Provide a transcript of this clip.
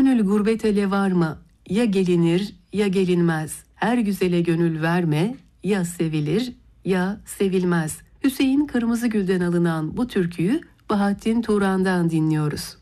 Gönül gurbet ele varma, ya gelinir ya gelinmez. Her güzele gönül verme, ya sevilir ya sevilmez. Hüseyin Kırmızıgül'den alınan bu türküyü Bahattin Turan'dan dinliyoruz.